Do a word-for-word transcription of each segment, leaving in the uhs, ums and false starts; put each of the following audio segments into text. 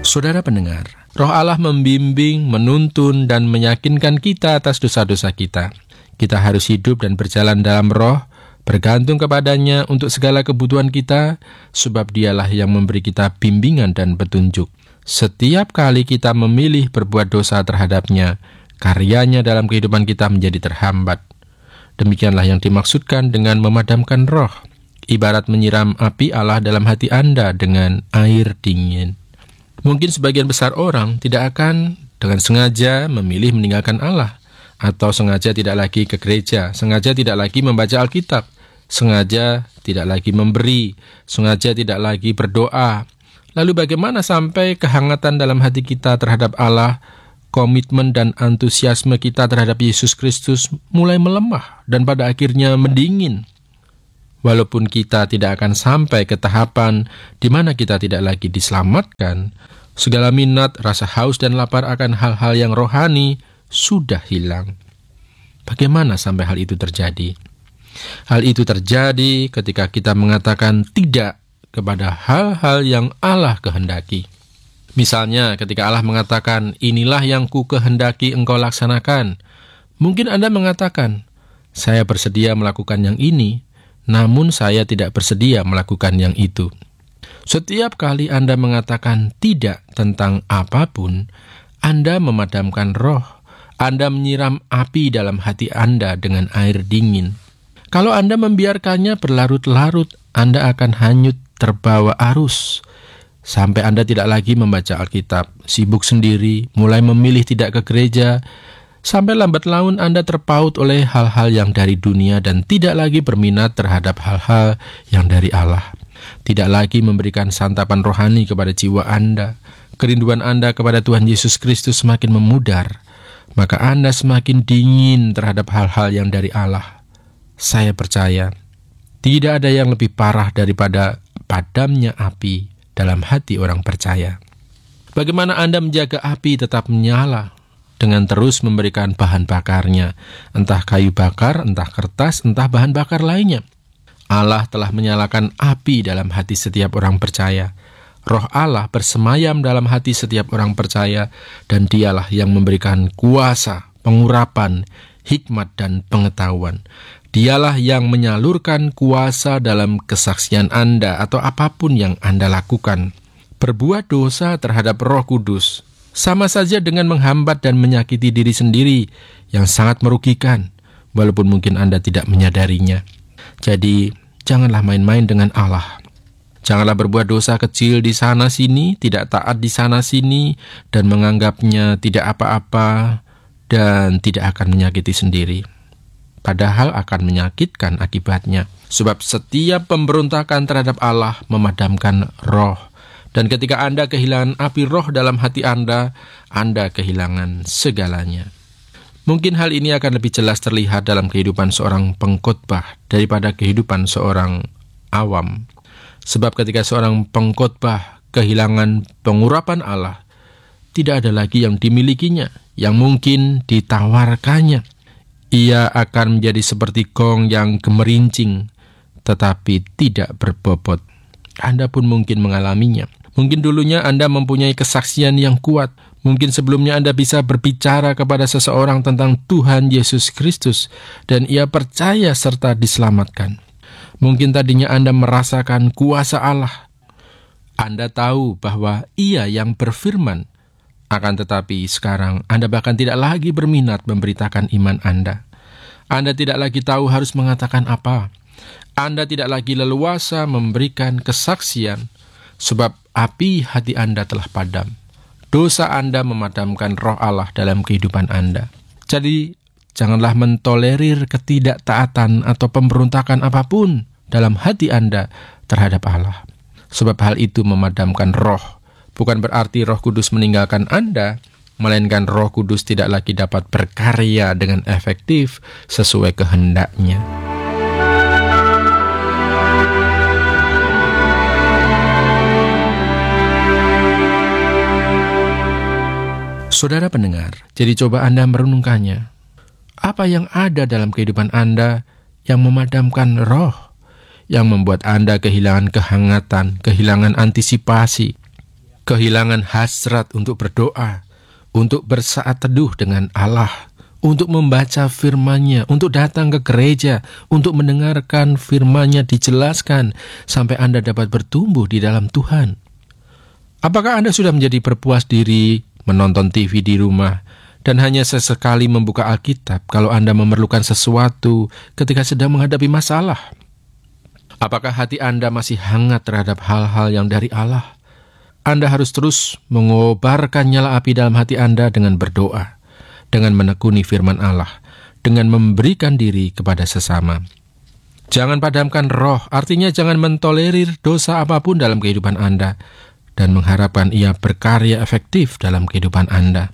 Saudara pendengar, Roh Allah membimbing, menuntun, dan meyakinkan kita atas dosa-dosa kita. Kita harus hidup dan berjalan dalam Roh, bergantung kepadanya untuk segala kebutuhan kita, sebab Dialah yang memberi kita bimbingan dan petunjuk. Setiap kali kita memilih berbuat dosa terhadap-Nya, karyanya dalam kehidupan kita menjadi terhambat. Demikianlah yang dimaksudkan dengan memadamkan roh, ibarat menyiram api Allah dalam hati Anda dengan air dingin. Mungkin sebagian besar orang tidak akan dengan sengaja memilih meninggalkan Allah, atau sengaja tidak lagi ke gereja, sengaja tidak lagi membaca Alkitab, sengaja tidak lagi memberi, sengaja tidak lagi berdoa. Lalu bagaimana sampai kehangatan dalam hati kita terhadap Allah, komitmen dan antusiasme kita terhadap Yesus Kristus mulai melemah dan pada akhirnya mendingin? Walaupun kita tidak akan sampai ke tahapan di mana kita tidak lagi diselamatkan, segala minat, rasa haus dan lapar akan hal-hal yang rohani sudah hilang. Bagaimana sampai hal itu terjadi? Hal itu terjadi ketika kita mengatakan tidak kepada hal-hal yang Allah kehendaki. Misalnya ketika Allah mengatakan, inilah yang ku kehendaki engkau laksanakan. Mungkin Anda mengatakan, saya bersedia melakukan yang ini, namun saya tidak bersedia melakukan yang itu. Setiap kali Anda mengatakan tidak tentang apapun, Anda memadamkan roh. Anda menyiram api dalam hati Anda dengan air dingin. Kalau Anda membiarkannya berlarut-larut, Anda akan hanyut terbawa arus. Sampai Anda tidak lagi membaca Alkitab, sibuk sendiri, mulai memilih tidak ke gereja, sampai lambat laun Anda terpaut oleh hal-hal yang dari dunia dan tidak lagi berminat terhadap hal-hal yang dari Allah. Tidak lagi memberikan santapan rohani kepada jiwa Anda. Kerinduan Anda kepada Tuhan Yesus Kristus semakin memudar. Maka Anda semakin dingin terhadap hal-hal yang dari Allah. Saya percaya, tidak ada yang lebih parah daripada padamnya api dalam hati orang percaya. Bagaimana Anda menjaga api tetap menyala? Dengan terus memberikan bahan bakarnya, entah kayu bakar, entah kertas, entah bahan bakar lainnya. Allah telah menyalakan api dalam hati setiap orang percaya. Roh Allah bersemayam dalam hati setiap orang percaya, dan Dialah yang memberikan kuasa, pengurapan, hikmat, dan pengetahuan. Dialah yang menyalurkan kuasa dalam kesaksian Anda atau apapun yang Anda lakukan. Berbuat dosa terhadap Roh Kudus sama saja dengan menghambat dan menyakiti diri sendiri yang sangat merugikan, walaupun mungkin Anda tidak menyadarinya. Jadi, janganlah main-main dengan Allah. Janganlah berbuat dosa kecil di sana-sini, tidak taat di sana-sini, dan menganggapnya tidak apa-apa, dan tidak akan menyakiti sendiri. Padahal akan menyakitkan akibatnya. Sebab setiap pemberontakan terhadap Allah memadamkan roh. Dan ketika Anda kehilangan api roh dalam hati Anda, Anda kehilangan segalanya. Mungkin hal ini akan lebih jelas terlihat dalam kehidupan seorang pengkhotbah daripada kehidupan seorang awam. Sebab ketika seorang pengkhotbah kehilangan pengurapan Allah, tidak ada lagi yang dimilikinya, yang mungkin ditawarkannya. Ia akan menjadi seperti gong yang gemerincing, tetapi tidak berbobot. Anda pun mungkin mengalaminya. Mungkin dulunya Anda mempunyai kesaksian yang kuat. Mungkin sebelumnya Anda bisa berbicara kepada seseorang tentang Tuhan Yesus Kristus, dan ia percaya serta diselamatkan. Mungkin tadinya Anda merasakan kuasa Allah. Anda tahu bahwa Ia yang berfirman. Akan tetapi sekarang Anda bahkan tidak lagi berminat memberitakan iman Anda. Anda tidak lagi tahu harus mengatakan apa. Anda tidak lagi leluasa memberikan kesaksian, sebab api hati Anda telah padam. Dosa Anda memadamkan roh Allah dalam kehidupan Anda. Jadi, janganlah mentolerir ketidaktaatan atau pemberontakan apapun dalam hati Anda terhadap Allah. Sebab hal itu memadamkan roh. Bukan berarti Roh Kudus meninggalkan Anda, melainkan Roh Kudus tidak lagi dapat berkarya dengan efektif sesuai kehendaknya. Saudara pendengar, jadi coba Anda merenungkannya. Apa yang ada dalam kehidupan Anda yang memadamkan roh, yang membuat Anda kehilangan kehangatan, kehilangan antisipasi? kehilangan hasrat untuk berdoa, untuk bersaat teduh dengan Allah, untuk membaca firman-Nya, untuk datang ke gereja, untuk mendengarkan firman-Nya dijelaskan, sampai Anda dapat bertumbuh di dalam Tuhan. Apakah Anda sudah menjadi berpuas diri menonton T V di rumah, dan hanya sesekali membuka Alkitab kalau Anda memerlukan sesuatu ketika sedang menghadapi masalah? Apakah hati Anda masih hangat terhadap hal-hal yang dari Allah? Anda harus terus mengobarkan nyala api dalam hati Anda dengan berdoa, dengan menekuni firman Allah, dengan memberikan diri kepada sesama. Jangan padamkan roh, artinya jangan mentolerir dosa apapun dalam kehidupan Anda, dan mengharapkan ia berkarya efektif dalam kehidupan Anda.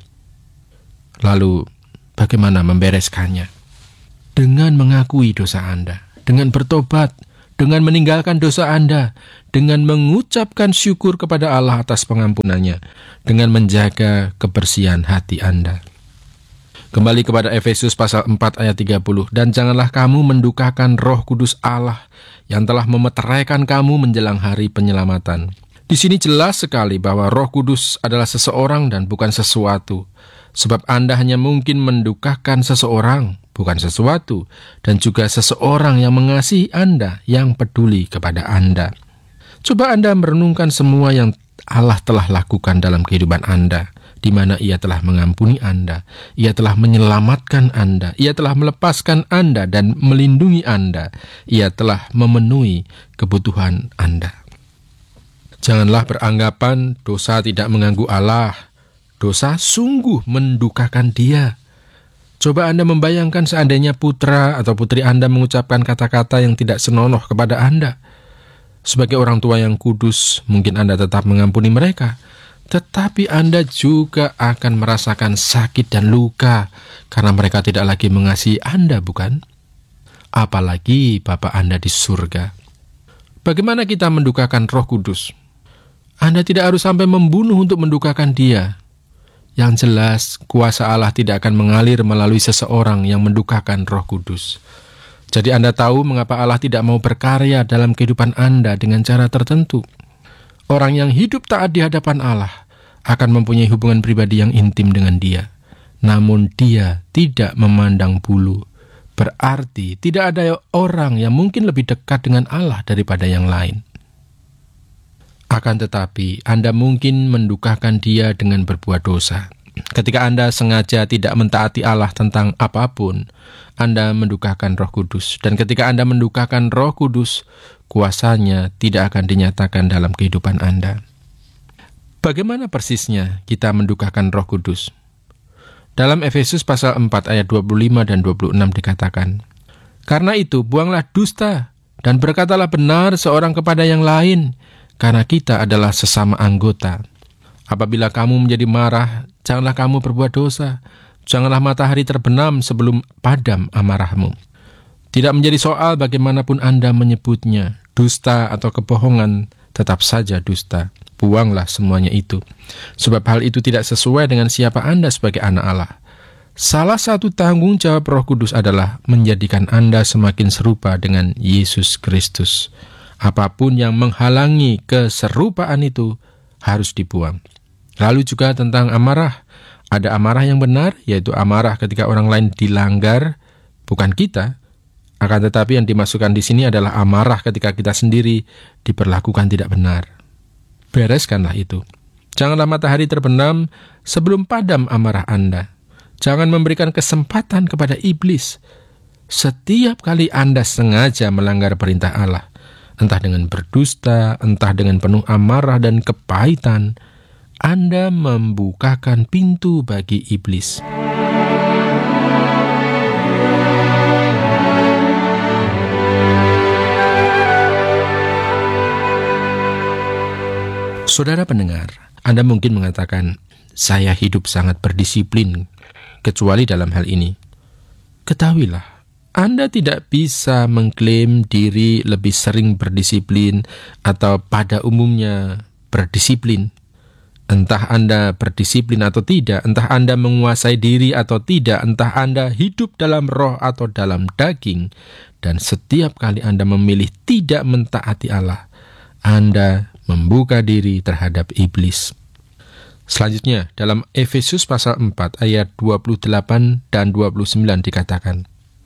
Lalu, bagaimana membereskannya? Dengan mengakui dosa Anda, dengan bertobat, dengan meninggalkan dosa Anda, dengan mengucapkan syukur kepada Allah atas pengampunannya, dengan menjaga kebersihan hati Anda. Kembali kepada Efesus pasal empat ayat tiga puluh, dan janganlah kamu mendukakan Roh Kudus Allah yang telah memeteraikan kamu menjelang hari penyelamatan. Di sini jelas sekali bahwa Roh Kudus adalah seseorang dan bukan sesuatu, sebab Anda hanya mungkin mendukakan seseorang, bukan sesuatu, dan juga seseorang yang mengasihi Anda, yang peduli kepada Anda. Coba Anda merenungkan semua yang Allah telah lakukan dalam kehidupan Anda, di mana Ia telah mengampuni Anda, Ia telah menyelamatkan Anda, Ia telah melepaskan Anda dan melindungi Anda, Ia telah memenuhi kebutuhan Anda. Janganlah beranggapan dosa tidak mengganggu Allah. Dosa sungguh mendukakan Dia. Coba Anda membayangkan seandainya putra atau putri Anda mengucapkan kata-kata yang tidak senonoh kepada Anda. Sebagai orang tua yang kudus, mungkin Anda tetap mengampuni mereka, tetapi Anda juga akan merasakan sakit dan luka karena mereka tidak lagi mengasihi Anda, bukan? Apalagi Bapa Anda di surga. Bagaimana kita mendukakan Roh Kudus? Anda tidak harus sampai membunuh untuk mendukakan Dia. Yang jelas, kuasa Allah tidak akan mengalir melalui seseorang yang mendukakan Roh Kudus. Jadi Anda tahu mengapa Allah tidak mau berkarya dalam kehidupan Anda dengan cara tertentu. Orang yang hidup taat di hadapan Allah akan mempunyai hubungan pribadi yang intim dengan Dia. Namun Dia tidak memandang bulu. Berarti tidak ada orang yang mungkin lebih dekat dengan Allah daripada yang lain. Akan tetapi, Anda mungkin mendukakan Dia dengan berbuat dosa. Ketika Anda sengaja tidak mentaati Allah tentang apapun, Anda mendukakan Roh Kudus. Dan ketika Anda mendukakan Roh Kudus, kuasanya tidak akan dinyatakan dalam kehidupan Anda. Bagaimana persisnya kita mendukakan Roh Kudus? Dalam Efesus pasal empat ayat dua puluh lima dan dua puluh enam dikatakan, "Karena itu, buanglah dusta, dan berkatalah benar seorang kepada yang lain, karena kita adalah sesama anggota. Apabila kamu menjadi marah, janganlah kamu berbuat dosa. Janganlah matahari terbenam sebelum padam amarahmu." Tidak menjadi soal bagaimanapun Anda menyebutnya, dusta atau kebohongan, tetap saja dusta. Buanglah semuanya itu. Sebab hal itu tidak sesuai dengan siapa Anda sebagai anak Allah. Salah satu tanggung jawab Roh Kudus adalah menjadikan Anda semakin serupa dengan Yesus Kristus. Apapun yang menghalangi keserupaan itu harus dibuang. Lalu juga tentang amarah. Ada amarah yang benar, yaitu amarah ketika orang lain dilanggar, bukan kita. Akan tetapi yang dimasukkan di sini adalah amarah ketika kita sendiri diperlakukan tidak benar. Bereskanlah itu. Janganlah matahari terbenam sebelum padam amarah Anda. Jangan memberikan kesempatan kepada iblis. Setiap kali Anda sengaja melanggar perintah Allah, entah dengan berdusta, entah dengan penuh amarah dan kepahitan, Anda membukakan pintu bagi iblis. Saudara pendengar, Anda mungkin mengatakan, saya hidup sangat berdisiplin, kecuali dalam hal ini. Ketahuilah, Anda tidak bisa mengklaim diri lebih sering berdisiplin atau pada umumnya berdisiplin. Entah Anda berdisiplin atau tidak, entah Anda menguasai diri atau tidak, entah Anda hidup dalam roh atau dalam daging, dan setiap kali Anda memilih tidak mentaati Allah, Anda membuka diri terhadap iblis. Selanjutnya, dalam Efesus pasal empat ayat dua puluh delapan dan dua puluh sembilan dikatakan,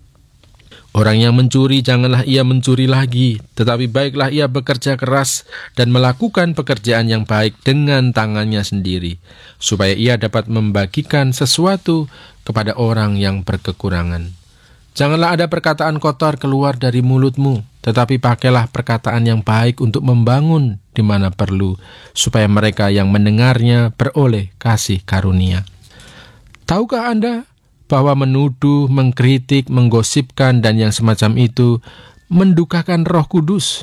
orang yang mencuri, janganlah ia mencuri lagi, tetapi baiklah ia bekerja keras dan melakukan pekerjaan yang baik dengan tangannya sendiri, supaya ia dapat membagikan sesuatu kepada orang yang berkekurangan. Janganlah ada perkataan kotor keluar dari mulutmu, tetapi pakailah perkataan yang baik untuk membangun di mana perlu, supaya mereka yang mendengarnya beroleh kasih karunia. Tahukah Anda bahwa menuduh, mengkritik, menggosipkan, dan yang semacam itu mendukakan Roh Kudus?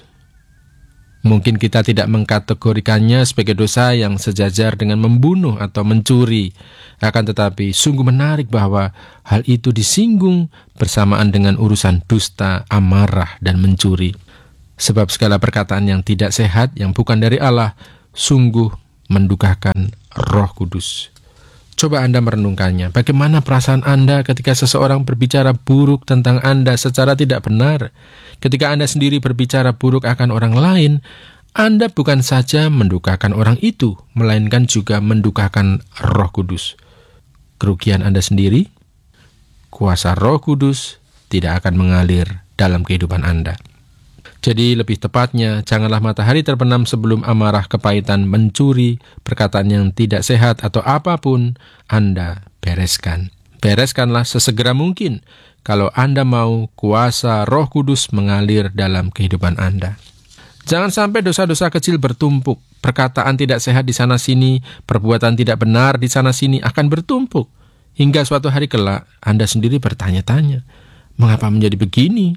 Mungkin kita tidak mengkategorikannya sebagai dosa yang sejajar dengan membunuh atau mencuri. Akan tetapi sungguh menarik bahwa hal itu disinggung bersamaan dengan urusan dusta, amarah, dan mencuri. Sebab segala perkataan yang tidak sehat, yang bukan dari Allah, sungguh mendukakan Roh Kudus. Coba Anda merenungkannya. Bagaimana perasaan Anda ketika seseorang berbicara buruk tentang Anda secara tidak benar? Ketika Anda sendiri berbicara buruk akan orang lain, Anda bukan saja mendukakan orang itu, melainkan juga mendukakan Roh Kudus. Kerugian Anda sendiri, kuasa Roh Kudus tidak akan mengalir dalam kehidupan Anda. Jadi lebih tepatnya, janganlah matahari terbenam sebelum amarah, kepahitan, mencuri, perkataan yang tidak sehat, atau apapun Anda bereskan. Bereskanlah sesegera mungkin kalau Anda mau kuasa Roh Kudus mengalir dalam kehidupan Anda. Jangan sampai dosa-dosa kecil bertumpuk. Perkataan tidak sehat di sana-sini, perbuatan tidak benar di sana-sini akan bertumpuk. Hingga suatu hari kelak, Anda sendiri bertanya-tanya, mengapa menjadi begini?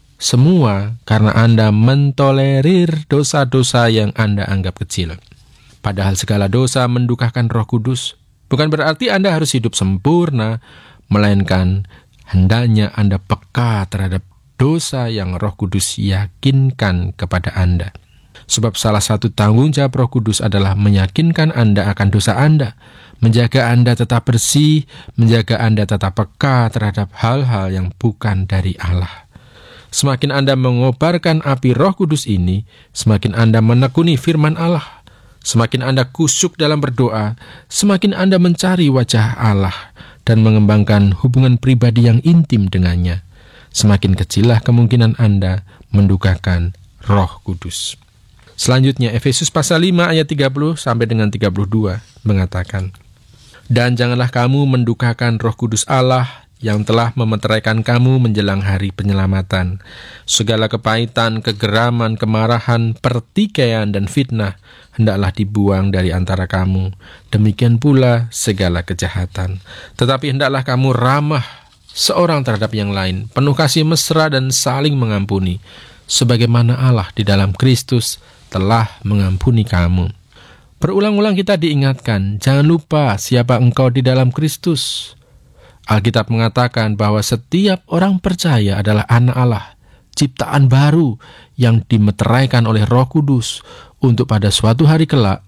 Semua karena Anda mentolerir dosa-dosa yang Anda anggap kecil. Padahal segala dosa mendukakan Roh Kudus. Bukan berarti Anda harus hidup sempurna, melainkan hendaknya Anda peka terhadap dosa yang Roh Kudus yakinkan kepada Anda. Sebab salah satu tanggung jawab Roh Kudus adalah meyakinkan Anda akan dosa Anda, menjaga Anda tetap bersih, menjaga Anda tetap peka terhadap hal-hal yang bukan dari Allah. Semakin Anda mengobarkan api Roh Kudus ini, semakin Anda menekuni firman Allah. Semakin Anda kusyuk dalam berdoa, semakin Anda mencari wajah Allah dan mengembangkan hubungan pribadi yang intim dengannya. Semakin kecillah kemungkinan Anda mendukakan Roh Kudus. Selanjutnya, Efesus pasal lima ayat tiga puluh sampai dengan tiga puluh dua mengatakan, dan janganlah kamu mendukakan Roh Kudus Allah yang telah memeteraikan kamu menjelang hari penyelamatan. Segala kepahitan, kegeraman, kemarahan, pertikaian, dan fitnah hendaklah dibuang dari antara kamu. Demikian pula segala kejahatan. Tetapi hendaklah kamu ramah seorang terhadap yang lain, penuh kasih mesra dan saling mengampuni, sebagaimana Allah di dalam Kristus telah mengampuni kamu. Berulang-ulang kita diingatkan, jangan lupa siapa engkau di dalam Kristus. Alkitab mengatakan bahwa setiap orang percaya adalah anak Allah, ciptaan baru yang dimeteraikan oleh Roh Kudus untuk pada suatu hari kelak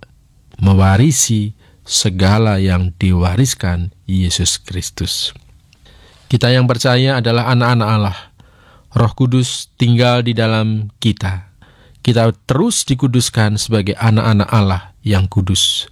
mewarisi segala yang diwariskan Yesus Kristus. Kita yang percaya adalah anak-anak Allah. Roh Kudus tinggal di dalam kita. Kita terus dikuduskan sebagai anak-anak Allah yang kudus.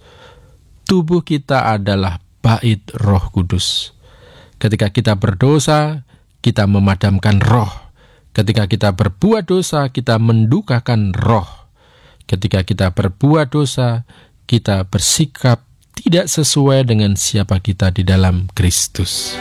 Tubuh kita adalah bait Roh Kudus. Ketika kita berdosa, kita memadamkan roh. Ketika kita berbuat dosa, kita mendukakan roh. Ketika kita berbuat dosa, kita bersikap tidak sesuai dengan siapa kita di dalam Kristus.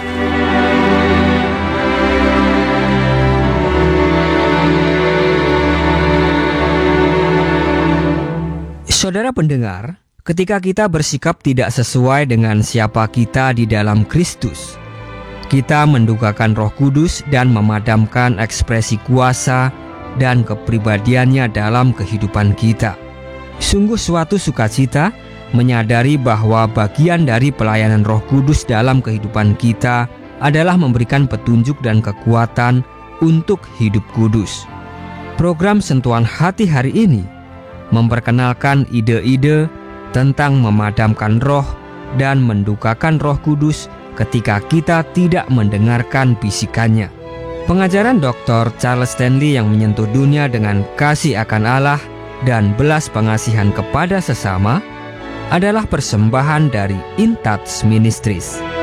Saudara pendengar, ketika kita bersikap tidak sesuai dengan siapa kita di dalam Kristus, kita mendukakan Roh Kudus dan memadamkan ekspresi kuasa dan kepribadiannya dalam kehidupan kita. Sungguh suatu sukacita menyadari bahwa bagian dari pelayanan Roh Kudus dalam kehidupan kita adalah memberikan petunjuk dan kekuatan untuk hidup kudus. Program Sentuhan Hati hari ini memperkenalkan ide-ide tentang memadamkan roh dan mendukakan Roh Kudus ketika kita tidak mendengarkan bisikannya. Pengajaran doktor Charles Stanley yang menyentuh dunia dengan kasih akan Allah dan belas pengasihan kepada sesama adalah persembahan dari In Touch Ministries.